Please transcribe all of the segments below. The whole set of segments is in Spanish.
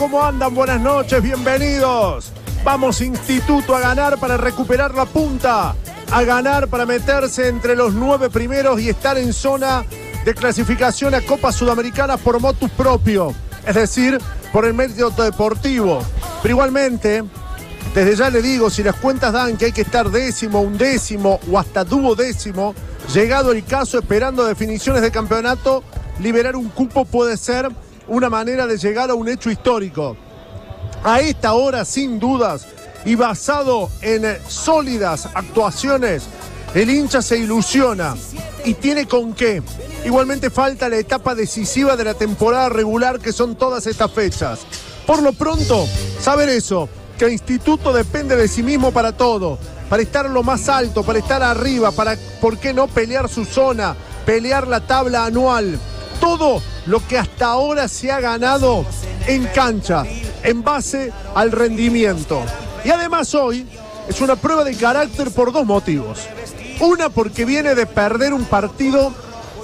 ¿Cómo andan? Buenas noches, bienvenidos. Vamos Instituto a ganar para recuperar la punta, a ganar para meterse entre los 9 primeros y estar en zona de clasificación a Copa Sudamericana por motus propio, es decir, por el mérito deportivo. Pero igualmente, desde ya le digo, si las cuentas dan que hay que estar décimo, undécimo o hasta duodécimo, llegado el caso, esperando definiciones de campeonato, liberar un cupo puede ser una manera de llegar a un hecho histórico. A esta hora, sin dudas, y basado en sólidas actuaciones, el hincha se ilusiona y tiene con qué. Igualmente falta la etapa decisiva de la temporada regular, que son todas estas fechas. Por lo pronto, saber eso, que el Instituto depende de sí mismo para todo, para estar lo más alto, para estar arriba, para, ¿por qué no?, pelear su zona, pelear la tabla anual. Todo lo que hasta ahora se ha ganado en cancha, en base al rendimiento. Y además hoy es una prueba de carácter por dos motivos. Una, porque viene de perder un partido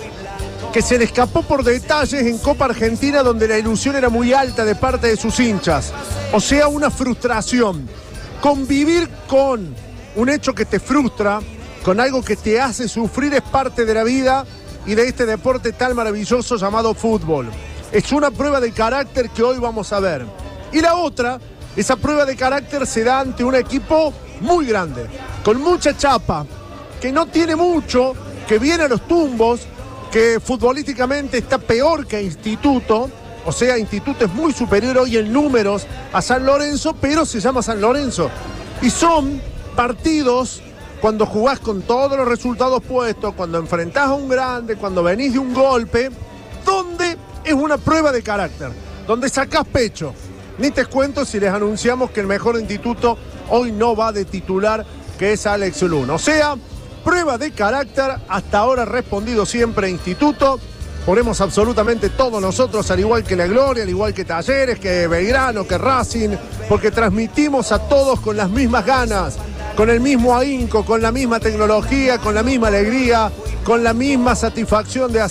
que se le escapó por detalles en Copa Argentina, donde la ilusión era muy alta de parte de sus hinchas. O sea, una frustración. Convivir con un hecho que te frustra, con algo que te hace sufrir, es parte de la vida y de este deporte tan maravilloso llamado fútbol. Es una prueba de carácter que hoy vamos a ver. Y la otra, esa prueba de carácter se da ante un equipo muy grande, con mucha chapa, que no tiene mucho, que viene a los tumbos, que futbolísticamente está peor que Instituto. O sea, Instituto es muy superior hoy en números a San Lorenzo, pero se llama San Lorenzo. Y son partidos, cuando jugás con todos los resultados puestos, cuando enfrentás a un grande, cuando venís de un golpe, donde es una prueba de carácter, donde sacás pecho. Ni te cuento si les anunciamos que el mejor Instituto hoy no va de titular, que es Alex Luna. O sea, prueba de carácter, hasta ahora respondido siempre Instituto. Ponemos absolutamente todo nosotros, al igual que La Gloria, al igual que Talleres, que Belgrano, que Racing, porque transmitimos a todos con las mismas ganas, con el mismo ahínco, con la misma tecnología, con la misma alegría, con la misma satisfacción de hacer